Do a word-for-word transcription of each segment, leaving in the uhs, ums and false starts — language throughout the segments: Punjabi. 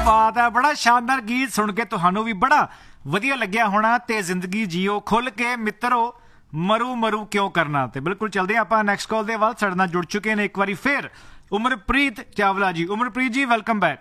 बात है, बड़ा शानदार गीत सुन के तुहानू भी बड़ा वधिया लग्या होना। ते जिंदगी जियो खुल के मित्रो, मरू मरू क्यों करना। ते बिल्कुल चलते हैं आपां नैक्सट कॉल दे वल। साडे नाल जुड़ चुके हैं एक बारी फिर उमरप्रीत चावला जी। उमरप्रीत जी welcome back.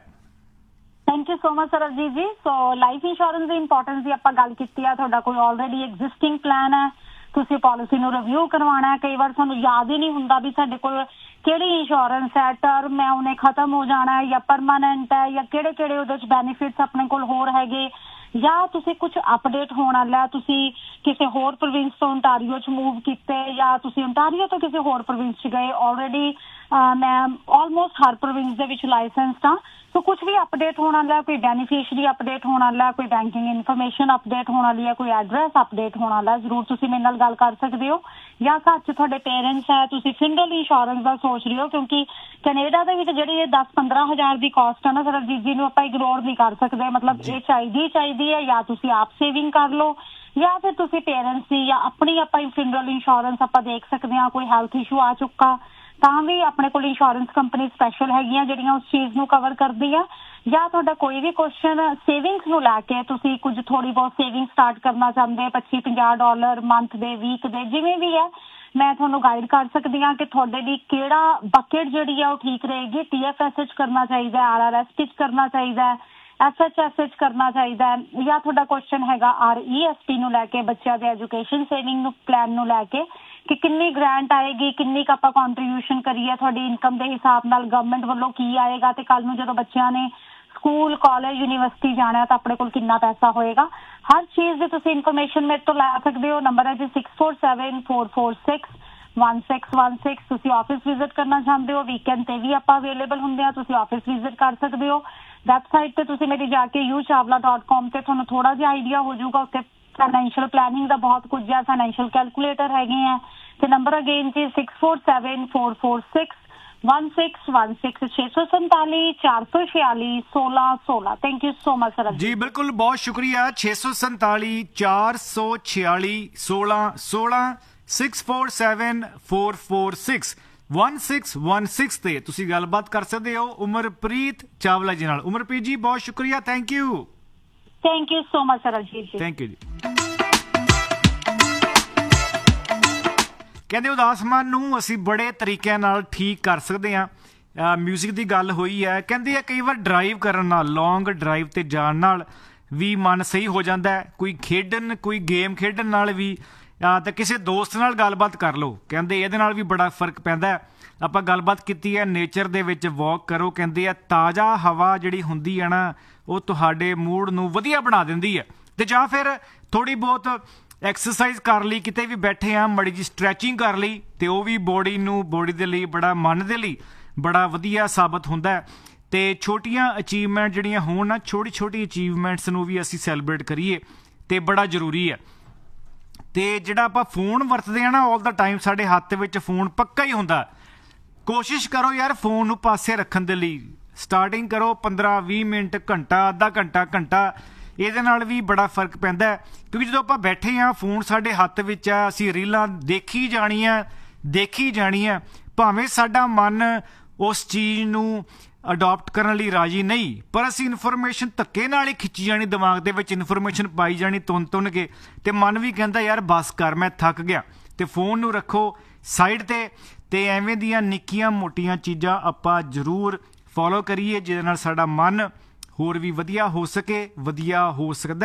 Thank you so much Sarabjit ji. So life insurance की इंपोर्टेंस की आपां गल कीती है। तुहाडा कोई ऑलरेडी एग्जिस्टिंग प्लान है, तुसीं पॉलिसी नूं रिव्यू करवाना है। कई बार सानूं याद ही नहीं हुंदा भी साडे कोल किहड़ी इंश्योरेंस है, टर्म है, उन्हें खत्म हो जाना है या परमानेंट है, या किहड़े किहड़े उहदे च बेनिफिट्स अपने कोल होर हैगे, या तुसीं कुछ अपडेट होण वाला है, तुसीं किसी होर प्रोविंस तो ओंटारियो च मूव कीते, या तुसीं ओंटारियो तो किसी होर प्रोविंस च गए। ऑलरेडी मैं ऑलमोस्ट हर प्रोविंस दे विच लाइसेंस्ड हाँ। तो कुछ भी अपडेट होने वाला है, कोई बेनीफिशरी अपडेट होने वाला है, कोई बैंकिंग इन्फॉर्मेशन अपडेट होने वाली है, कोई एड्रैस अपडेट होने वाला है, जरूर तुसीं मेरे नाल गल कर सकते हो। या घर च तुहाडे पेरेंट्स है, तुसीं फिनरल इंश्योरेंस का सोच रहे हो, क्योंकि कनेडा दे विच जिहड़ी दस पंद्रह हज़ार की कॉस्ट है ना सरबजीत जी, नूं आपां इग्नोर नहीं कर सकते। मतलब ये चाहिदी चाहिदी है, या तुसीं आप सेविंग कर लो, या फिर तुसीं पेरेंट्स की या अपनी आपां फिनरल इंश्योरेंस आपां देख सकते हैं। कोई हैल्थ इशू आ चुका ਤਾਂ ਵੀ ਆਪਣੇ ਕੋਲ ਇੰਸ਼ੋਰੈਂਸ ਕੰਪਨੀ ਸਪੈਸ਼ਲ ਹੈਗੀਆਂ ਜਿਹੜੀਆਂ ਉਸ ਚੀਜ਼ ਨੂੰ ਕਵਰ ਕਰਦੀ ਆ। ਜਾਂ ਤੁਹਾਡਾ ਕੋਈ ਵੀ ਕੁਐਸਚਨ ਸੇਵਿੰਗਸ ਨੂੰ ਲੈ ਕੇ, ਤੁਸੀਂ ਕੁਝ ਥੋੜੀ ਬਹੁਤ ਸੇਵਿੰਗ ਸਟਾਰਟ ਕਰਨਾ ਚਾਹੁੰਦੇ ਪੱਚੀ ਪੰਜਾਹ ਡਾਲਰ ਮੰਥ ਦੇ, ਵੀਕ ਦੇ, ਜਿਵੇਂ ਵੀ ਹੈ, ਮੈਂ ਤੁਹਾਨੂੰ ਗਾਈਡ ਕਰ ਸਕਦੀ ਹਾਂ ਕਿ ਤੁਹਾਡੇ ਲਈ ਕਿਹੜਾ ਬਕਟ ਜਿਹੜੀ ਆ ਉਹ ਠੀਕ ਰਹੇਗੀ। ਟੀ ਐਫ ਐਸ ਐਚ ਕਰਨਾ ਚਾਹੀਦਾ, ਆਰ ਆਰ ਐਸ ਟੀ ਕਰਨਾ ਚਾਹੀਦਾ, ਐਸ ਐਚ ਐਸ ਐਚ ਕਰਨਾ ਚਾਹੀਦਾ, ਜਾਂ ਤੁਹਾਡਾ ਕੁਐਸਚਨ ਹੈਗਾ ਆਰ ਈ ਐਸ ਟੀ ਨੂੰ ਲੈ ਕੇ, ਬੱਚਿਆਂ ਦੇ ਐਜੂਕੇਸ਼ਨ ਸੇਵਿੰਗ ਨੂੰ ਪਲਾਨ ਨੂੰ ਲੈ ਕੇ ਕਿ ਕਿੰਨੀ ਗ੍ਰਾਂਟ ਆਏਗੀ, ਕਿੰਨੀ ਕੁ ਆਪਾਂ ਕੰਟਰੀਬਿਊਸ਼ਨ ਕਰੀਏ, ਤੁਹਾਡੀ ਇਨਕਮ ਦੇ ਹਿਸਾਬ ਨਾਲ ਗਵਰਨਮੈਂਟ ਵੱਲੋਂ ਕੀ ਆਏਗਾ, ਤੇ ਕੱਲ ਨੂੰ ਜਦੋਂ ਬੱਚਿਆਂ ਨੇ ਸਕੂਲ, ਕਾਲਜ, ਯੂਨੀਵਰਸਿਟੀ ਜਾਣਾ ਤਾਂ ਆਪਣੇ ਕੋਲ ਕਿੰਨਾ ਪੈਸਾ ਹੋਏਗਾ। ਹਰ ਚੀਜ਼ ਦੀ ਤੁਸੀਂ ਇਨਫੋਰਮੇਸ਼ਨ ਮੇਰੇ ਤੋਂ ਲੈ ਸਕਦੇ ਹੋ। ਨੰਬਰ ਹੈ G six four seven four four six one six one six. ਤੁਸੀਂ ਆਫਿਸ ਵਿਜ਼ਿਟ ਕਰਨਾ ਚਾਹੁੰਦੇ ਹੋ, ਵੀਕਐਂਡ ਤੇ ਵੀ ਆਪਾਂ ਅਵੇਲੇਬਲ ਹੁੰਦੇ ਆ, ਤੁਸੀਂ ਆਫਿਸ ਵਿਜ਼ਿਟ ਕਰ ਸਕਦੇ ਹੋ। ਵੈਬਸਾਈਟ ਤੇ ਤੁਸੀਂ ਮੇਰੀ ਜਾ ਕੇ ਯੂ ਚਾਵਲਾ ਡਾਟ ਕਾਮ ਤੇ ਤੁਹਾਨੂੰ ਥੋੜਾ ਜਿਹਾ ਆਈਡੀਆ ਹੋ ਜਾਊਗਾ। ਉੱਤੇ ਫਾਈਨੈਂਸ਼ੀਅਲ ਪਲੈਨਿੰਗ ਦਾ ਬਹੁਤ ਕੁਝ ਹੈ, ਫਾਈਨੈਂਸ਼ੀਅਲ ਕੈਲਕੂਲੇਟਰ ਹੈਗੇ ਆ। ਤੇ number again G six four seven four four six one six one six छे सौ संताली चार सौ छियाली सोलह सोलह। Thank you so much sir जी। बिल्कुल बहुत शुक्रिया। छे सौ संताली चार सौ छियाली सोलह सोलह six four seven four four six one six one six ते तुसी गलबात कर सकते हो उमरप्रीत चावला जी नाल। उमरप्रीत जी बहुत शुक्रिया। Thank you thank you so much sir ji. Thank you जी। ਕਹਿੰਦੇ ਉਦਾਸ ਮਨ ਨੂੰ ਅਸੀਂ ਬੜੇ ਤਰੀਕਿਆਂ ਨਾਲ ਠੀਕ ਕਰ ਸਕਦੇ ਹਾਂ। ਮਿਊਜ਼ਿਕ ਦੀ ਗੱਲ ਹੋਈ ਹੈ, ਕਹਿੰਦੇ ਆ ਕਈ ਵਾਰ ਡਰਾਈਵ ਕਰਨ ਨਾਲ, ਲੌਂਗ ਡਰਾਈਵ ਤੇ ਜਾਣ ਨਾਲ ਵੀ ਮਨ ਸਹੀ ਹੋ ਜਾਂਦਾ ਹੈ। ਕੋਈ ਖੇਡਣ, ਕੋਈ ਗੇਮ ਖੇਡਣ ਨਾਲ ਵੀ, ਤਾਂ ਕਿਸੇ ਦੋਸਤ ਨਾਲ ਗੱਲਬਾਤ ਕਰ ਲਓ, ਕਹਿੰਦੇ ਇਹਦੇ ਨਾਲ ਵੀ ਬੜਾ ਫਰਕ ਪੈਂਦਾ ਹੈ। ਆਪਾਂ ਗੱਲਬਾਤ ਕੀਤੀ ਹੈ ਨੇਚਰ ਦੇ ਵਿੱਚ ਵਾਕ ਕਰੋ, ਕਹਿੰਦੇ ਆ ਤਾਜ਼ਾ ਹਵਾ ਜਿਹੜੀ ਹੁੰਦੀ ਹੈ ਨਾ ਉਹ ਤੁਹਾਡੇ ਮੂਡ ਨੂੰ ਵਧੀਆ ਬਣਾ ਦਿੰਦੀ ਹੈ। ਤੇ ਜਾਂ ਫਿਰ ਥੋੜ੍ਹੀ ਬਹੁਤ ਐਕਸਰਸਾਈਜ਼ ਕਰ ਲਈ, ਕਿਤੇ ਵੀ ਬੈਠੇ ਆ ਮਾੜੀ ਜਿਹੀ ਸਟਰੈਚਿੰਗ ਕਰ ਲਈ, ਤੇ ਉਹ ਵੀ ਬੋਡੀ ਨੂੰ, ਬੋਡੀ ਦੇ ਲਈ, ਬੜਾ ਮਨ ਦੇ ਲਈ ਬੜਾ ਵਧੀਆ ਸਾਬਤ ਹੁੰਦਾ ਹੈ। ਤੇ ਛੋਟੀਆਂ ਅਚੀਵਮੈਂਟ ਜਿਹੜੀਆਂ ਹੋਣ ਨਾ, ਛੋਟੀ ਛੋਟੀ ਅਚੀਵਮੈਂਟਸ ਨੂੰ ਵੀ ਅਸੀਂ ਸੈਲੀਬ੍ਰੇਟ ਕਰੀਏ ਤੇ ਬੜਾ ਜ਼ਰੂਰੀ ਹੈ। ਤੇ ਜਿਹੜਾ ਆਪਾਂ ਫੋਨ ਵਰਤਦੇ ਆ ਨਾ ਆਲ ਦਾ ਟਾਈਮ, ਸਾਡੇ ਹੱਥ ਵਿੱਚ ਫੋਨ ਪੱਕਾ ਹੀ ਹੁੰਦਾ। ਕੋਸ਼ਿਸ਼ ਕਰੋ ਯਾਰ ਫੋਨ ਨੂੰ ਪਾਸੇ ਰੱਖਣ ਦੇ ਲਈ। ਸਟਾਰਟਿੰਗ ਕਰੋ ਪੰਦਰਾਂ ਵੀਹ ਮਿੰਟ, ਘੰਟਾ, ਅੱਧਾ ਘੰਟਾ, ਘੰਟਾ। ਇਹਦੇ ਨਾਲ ਵੀ ਬੜਾ ਫਰਕ ਪੈਂਦਾ ਹੈ, ਕਿਉਂਕਿ ਜਦੋਂ ਆਪਾਂ ਬੈਠੇ ਹਾਂ ਫੋਨ ਸਾਡੇ ਹੱਥ ਵਿੱਚ ਆ, ਅਸੀਂ ਰੀਲਾਂ ਦੇਖੀ ਜਾਣੀਆਂ ਦੇਖੀ ਜਾਣੀਆਂ, ਭਾਵੇਂ ਸਾਡਾ ਮਨ ਉਸ ਚੀਜ਼ ਨੂੰ ਅਡੋਪਟ ਕਰਨ ਲਈ ਰਾਜੀ ਨਹੀਂ, ਪਰ ਅਸੀਂ ਇਨਫੋਰਮੇਸ਼ਨ ਧੱਕੇ ਨਾਲ ਹੀ ਖਿੱਚੀ ਜਾਣੀ, ਦਿਮਾਗ ਦੇ ਵਿੱਚ ਇਨਫੋਰਮੇਸ਼ਨ ਪਾਈ ਜਾਣੀ ਤੁੰਨ ਤੁੰਨ ਕੇ, ਤੇ ਮਨ ਵੀ ਕਹਿੰਦਾ ਯਾਰ ਬਸ ਕਰ, ਮੈਂ ਥੱਕ ਗਿਆ। ਤੇ ਫੋਨ ਨੂੰ ਰੱਖੋ ਸਾਈਡ ਤੇ, ਤੇ ਐਵੇਂ ਦੀਆਂ ਨਿੱਕੀਆਂ ਮੋਟੀਆਂ ਚੀਜ਼ਾਂ ਆਪਾਂ ਜ਼ਰੂਰ ਫੋਲੋ ਕਰੀਏ ਜਿਹਦੇ ਨਾਲ ਸਾਡਾ ਮਨ ਹੋਰ ਵੀ ਵਧੀਆ ਹੋ ਸਕੇ, ਵਧੀਆ ਹੋ ਸਕਦਾ।